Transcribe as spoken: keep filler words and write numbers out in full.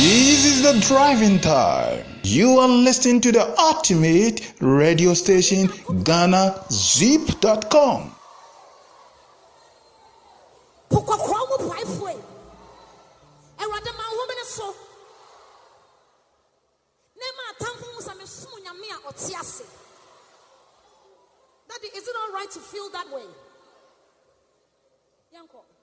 This is the driving time. You are listening to the ultimate radio station, Ghana Zip dot com. Daddy, is it all right to feel that way? Yanko.